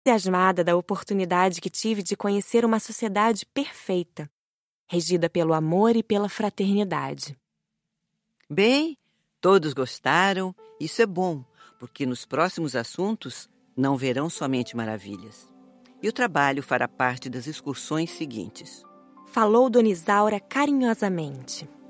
entusiasmada da oportunidade que tive de conhecer uma sociedade perfeita, regida pelo amor e pela fraternidade. Bem, todos gostaram. Isso é bom, porque nos próximos assuntos não verão somente maravilhas. E o trabalho fará parte das excursões seguintes. Falou Dona Isaura carinhosamente.